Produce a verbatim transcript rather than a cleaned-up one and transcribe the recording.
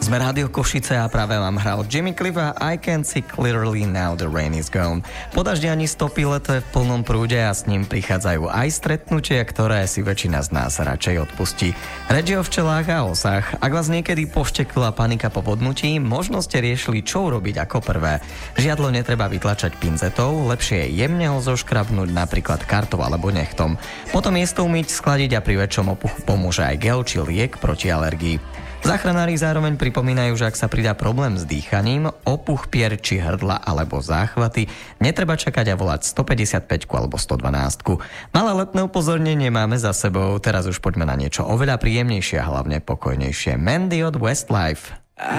Sme Rádio Košice a práve vám hral Jimmy Cliff a I Can See Clearly Now the Rain is Gone. Po daždi ani stopy, leto je v plnom prúde a s ním prichádzajú aj stretnutia, ktoré si väčšina z nás radšej odpustí. Reč je o včelách a osách. Ak vás niekedy poštekla panika po bodnutí, možno ste riešili, čo urobiť ako prvé. Žiadlo netreba vytlačať pinzetou, lepšie je jemne ho zoškrabnúť napríklad kartou alebo nechtom. Potom miesto umyť, skladiť a pri väčšom opuchu pomôže aj gel či liek proti alergii. Záchranári zároveň pripomínajú, že ak sa pridá problém s dýchaním, opuch pier či hrdla alebo záchvaty, netreba čakať a volať stopäťdesiatpäť alebo stodvanásť. Malé letné upozornenie máme za sebou, teraz už poďme na niečo oveľa príjemnejšie a hlavne pokojnejšie. Mandy od Westlife.